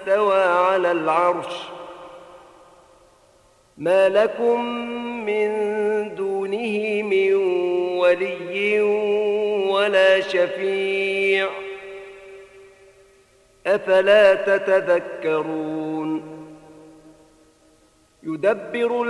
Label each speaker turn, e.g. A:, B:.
A: استوى على العرش ما لكم من دونه من ولي ولا شفيع أفلا تتذكرون يدبر